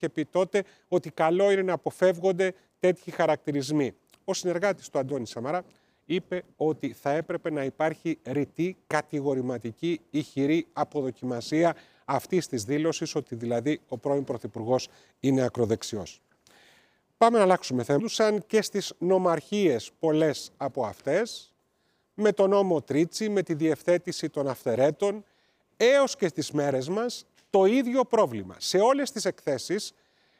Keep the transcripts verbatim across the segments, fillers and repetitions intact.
είχε πει τότε ότι καλό είναι να αποφεύγονται τέτοιοι χαρακτηρισμοί. Ο συνεργάτης του Αντώνη Σαμαρά είπε ότι θα έπρεπε να υπάρχει ρητή, κατηγορηματική, ηχηρή αποδοκιμασία αυτής της δήλωσης, ότι δηλαδή ο πρώην Πρωθυπουργός είναι ακροδεξιός. Πάμε να αλλάξουμε θέμα. Και στις νομαρχίες πολλές από αυτές, με τον νόμο Τρίτσι, με τη διευθέτηση των αυθαιρέτων, έως και στις μέρες μας το ίδιο πρόβλημα. Σε όλες τις εκθέσεις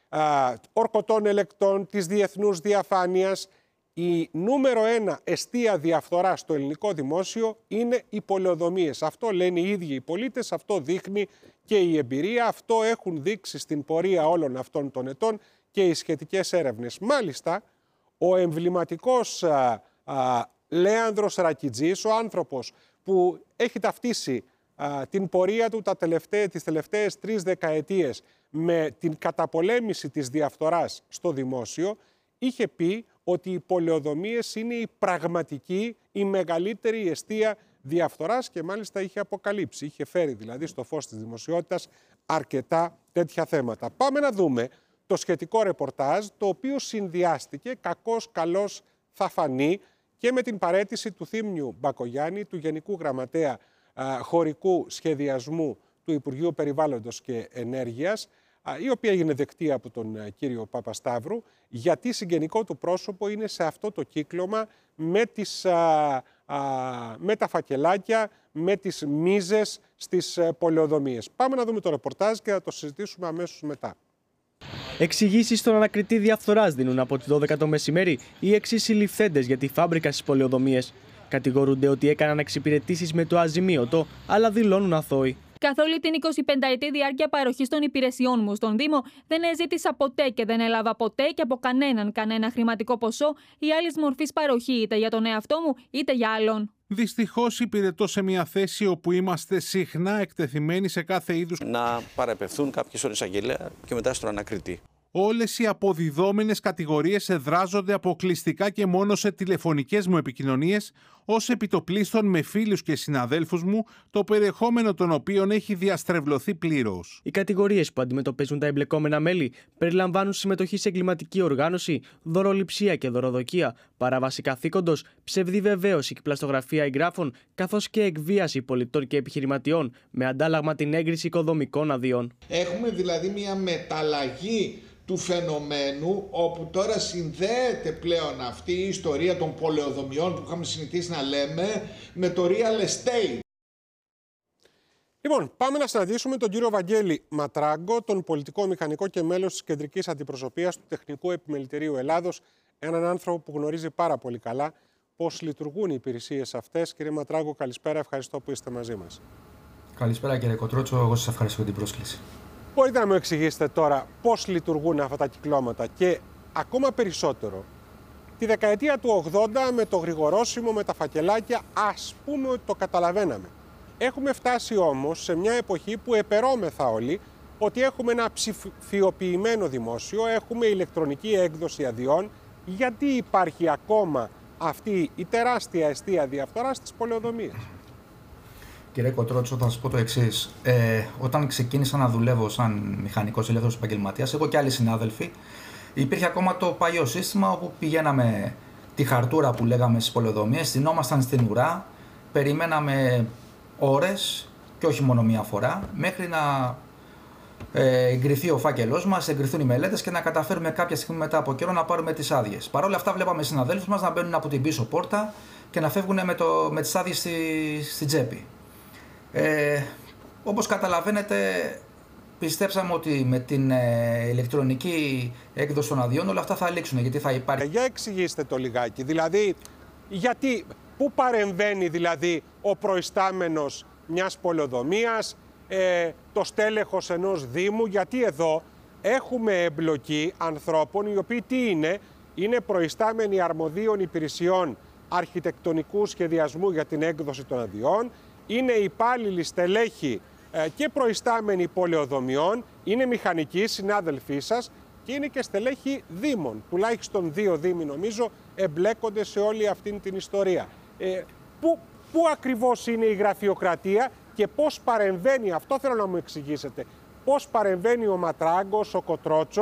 α, ορκωτών ελεκτών, της διεθνούς διαφάνειας, η νούμερο ένα εστία διαφθορά στο ελληνικό δημόσιο είναι οι πολεοδομίες. Αυτό λένε οι ίδιοι οι πολίτες, αυτό δείχνει και η εμπειρία, αυτό έχουν δείξει στην πορεία όλων αυτών των ετών και οι σχετικές έρευνες. Μάλιστα, ο εμβληματικός α, α, Λέανδρος Ρακιτζής, ο άνθρωπος που έχει ταυτίσει α, την πορεία του τα τελευταί, τις τελευταίες τρεις δεκαετίες με την καταπολέμηση της διαφθοράς στο δημόσιο, είχε πει ότι οι πολεοδομίες είναι η πραγματική, η μεγαλύτερη εστία διαφθοράς και μάλιστα είχε αποκαλύψει, είχε φέρει δηλαδή στο φως της δημοσιότητας αρκετά τέτοια θέματα. Πάμε να δούμε το σχετικό ρεπορτάζ, το οποίο συνδυάστηκε, κακώς καλώς θα φανεί, και με την παραίτηση του Θήμιου Μπακογιάννη, του Γενικού Γραμματέα α, Χωρικού Σχεδιασμού του Υπουργείου Περιβάλλοντος και Ενέργειας, α, η οποία έγινε δεκτή από τον α, κύριο Παπασταύρου, γιατί συγγενικό του πρόσωπο είναι σε αυτό το κύκλωμα με, τις, α, α, με τα φακελάκια, με τις μίζες στις α, πολεοδομίες. Πάμε να δούμε το ρεπορτάζ και θα το συζητήσουμε αμέσως μετά. Εξηγήσεις στον ανακριτή διαφθοράς δίνουν από τις δώδεκα το μεσημέρι οι εξής συλληφθέντες για τη φάμπρικα στις πολεοδομίες. Κατηγορούνται ότι έκαναν εξυπηρετήσεις με το αζημίωτο, αλλά δηλώνουν αθώοι. Καθ' όλη την εικοσιπενταετή διάρκεια παροχής των υπηρεσιών μου στον Δήμο, δεν ζήτησα ποτέ και δεν έλαβα ποτέ και από κανέναν κανένα χρηματικό ποσό ή άλλης μορφής παροχή, είτε για τον εαυτό μου είτε για άλλον. Δυστυχώς υπηρετώ σε μια θέση όπου είμαστε συχνά εκτεθειμένοι σε κάθε είδους να παραπευθούν κάποιοι στον εισαγγελέα και μετά στον ανακριτή. Όλες οι αποδιδόμενες κατηγορίες εδράζονται αποκλειστικά και μόνο σε τηλεφωνικές μου επικοινωνίες, ως επιτοπλίστων με φίλους και συναδέλφους μου, το περιεχόμενο των οποίων έχει διαστρεβλωθεί πλήρως. Οι κατηγορίες που αντιμετωπίζουν τα εμπλεκόμενα μέλη περιλαμβάνουν συμμετοχή σε εγκληματική οργάνωση, δωροληψία και δωροδοκία, παράβαση καθήκοντος, ψευδή βεβαίωση και πλαστογραφία εγγράφων, καθώς και εκβίαση πολιτών και επιχειρηματιών, με αντάλλαγμα την έγκριση οικοδομικών αδειών. Έχουμε δηλαδή μια μεταλλαγή του φαινομένου, όπου τώρα συνδέεται πλέον αυτή η ιστορία των πολεοδομιών που είχαμε συνηθίσει να λέμε με το real estate. Λοιπόν, πάμε να συναντήσουμε τον κύριο Βαγγέλη Ματράγκο, τον πολιτικό μηχανικό και μέλος της Κεντρικής Αντιπροσωπείας του Τεχνικού Επιμελητηρίου Ελλάδος, έναν άνθρωπο που γνωρίζει πάρα πολύ καλά πώς λειτουργούν οι υπηρεσίες αυτές. Κύριε Ματράγκο, καλησπέρα, ευχαριστώ που είστε μαζί μας. Καλησπέρα κύριε Κοτρότσο, εγώ σας ευχαριστώ για την πρόσκληση. Μπορείτε να μου εξηγήσετε τώρα πώς λειτουργούν αυτά τα κυκλώματα και ακόμα περισσότερο, τη δεκαετία του ογδόντα με το γρηγορόσημο, με τα φακελάκια, ας πούμε ότι το καταλαβαίναμε. Έχουμε φτάσει όμως σε μια εποχή που επερώμεθα όλοι ότι έχουμε ένα ψηφιοποιημένο δημόσιο, έχουμε ηλεκτρονική έκδοση αδειών. Γιατί υπάρχει ακόμα αυτή η τεράστια εστία διαφθορά στις πολεοδομίες? Κύριε Κοτρότσο, θα σας πω το εξής. Ε, όταν ξεκίνησα να δουλεύω σαν μηχανικός ελεύθερος επαγγελματίας, εγώ και άλλοι συνάδελφοι, υπήρχε ακόμα το παλιό σύστημα όπου πηγαίναμε τη χαρτούρα που λέγαμε στις πολεοδομίες, στυνόμασταν στην ουρά, περιμέναμε ώρες και όχι μόνο μία φορά, μέχρι να ε, εγκριθεί ο φάκελός μας, εγκριθούν οι μελέτες και να καταφέρουμε κάποια στιγμή μετά από καιρό να πάρουμε τις άδειες. Παρ' όλα αυτά, βλέπαμε συναδέλφους μας να μπαίνουν από την πίσω πόρτα και να φεύγουν με, το, με τις άδειες στη, στη τσέπη. Ε, όπως καταλαβαίνετε, πιστέψαμε ότι με την ε, ηλεκτρονική έκδοση των αδειών όλα αυτά θα λήξουν, γιατί θα υπάρχει. Για εξηγήστε το λιγάκι, δηλαδή, γιατί, πού παρεμβαίνει δηλαδή ο προϊστάμενος μιας πολεοδομίας, ε, το στέλεχος ενός δήμου, γιατί εδώ έχουμε εμπλοκή ανθρώπων οι οποίοι τι είναι, είναι προϊστάμενοι αρμοδίων υπηρεσιών αρχιτεκτονικού σχεδιασμού για την έκδοση των αδειών, είναι υπάλληλοι στελέχοι ε, και προϊστάμενοι πολεοδομιών, είναι μηχανικοί συνάδελφοί σας και είναι και στελέχοι δήμων. Τουλάχιστον δύο δήμοι νομίζω εμπλέκονται σε όλη αυτή την ιστορία. Ε, πού, πού ακριβώς είναι η γραφειοκρατία και πώς παρεμβαίνει, αυτό θέλω να μου εξηγήσετε, πώς παρεμβαίνει ο Ματράγκος, ο Κοτρότσο,